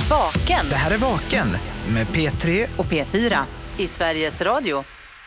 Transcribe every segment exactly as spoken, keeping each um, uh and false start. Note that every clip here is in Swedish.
Vaken. Det här är Vaken med P tre och P fyra i Sveriges Radio.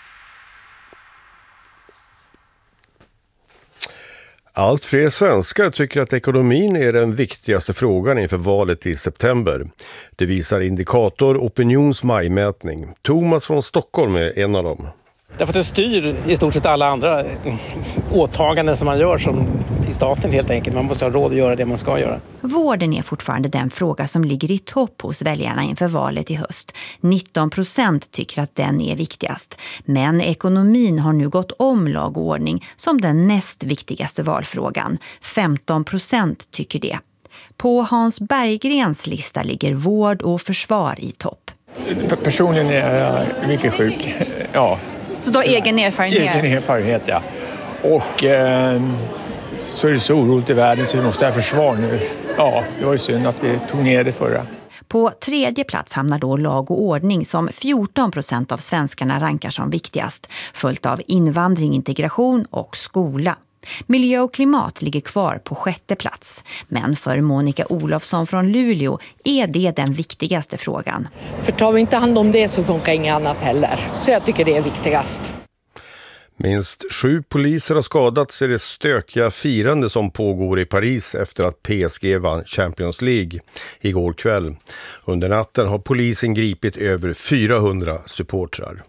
Allt fler svenskar tycker att ekonomin är den viktigaste frågan inför valet i september. Det visar Indikator Opinions majmätning. Thomas från Stockholm är en av dem. Därför att det styr i stort sett alla andra åtaganden som man gör som i staten helt enkelt. Man måste ha råd att göra det man ska göra. Vården är fortfarande den fråga som ligger i topp hos väljarna inför valet i höst. nitton procent tycker att den är viktigast. Men ekonomin har nu gått om lag och ordning som den näst viktigaste valfrågan. femton procent tycker det. På Hans Berggrens lista ligger vård och försvar i topp. Personligen är jag mycket sjuk, ja. Så då egen erfarenhet? Egen erfarenhet, ja. Och eh, så är det så oroligt i världen så vi måste ha försvar nu. Ja, det var ju synd att vi tog ner det förra. På tredje plats hamnar då lag och ordning som fjorton procent av svenskarna rankar som viktigast. Följt av invandring, integration och skola. Miljö och klimat ligger kvar på sjätte plats. Men för Monica Olofsson från Luleå är det den viktigaste frågan. För tar vi inte hand om det så funkar inget annat heller. Så jag tycker det är viktigast. Minst sju poliser har skadats i det stökiga firande som pågår i Paris efter att P S G vann Champions League igår kväll. Under natten har polisen gripit över fyrahundra supportrar.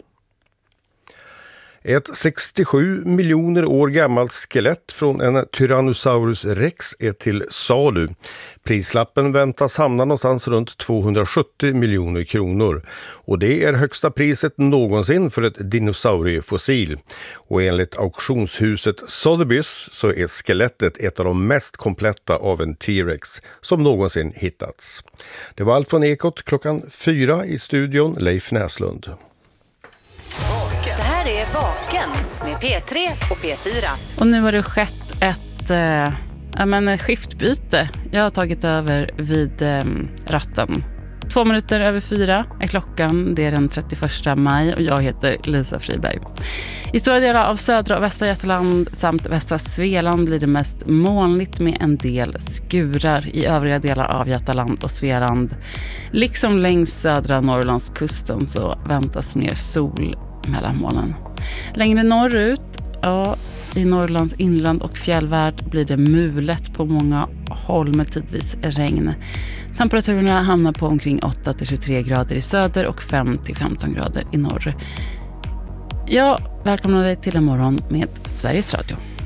Ett sextiosju miljoner år gammalt skelett från en Tyrannosaurus rex är till salu. Prislappen väntas hamna någonstans runt tvåhundrasjuttio miljoner kronor. Och det är högsta priset någonsin för ett dinosauriefossil. Och enligt auktionshuset Sotheby's så är skelettet ett av de mest kompletta av en T-rex som någonsin hittats. Det var allt från Ekot klockan fyra i studion, Leif Näslund. Det här är Vaken med P tre och P fyra. Och nu har det skett ett äh, ja, men, skiftbyte. Jag har tagit över vid äh, ratten. Två minuter över fyra är klockan. Det är den trettioförsta maj och jag heter Lisa Friberg. I stora delar av södra och västra Götaland samt västra Svealand blir det mest molnigt med en del skurar. I övriga delar av Götaland och Svealand, liksom längs södra Norrlandskusten, så väntas mer sol mellan molnen. Längre norrut, ja, i Norrlands inland och fjällvärld blir det mulet på många håll med tidvis regn. Temperaturerna hamnar på omkring åtta till tjugotre grader i söder och fem till femton grader i norr. Jag välkomnar dig till en morgon med Sveriges Radio.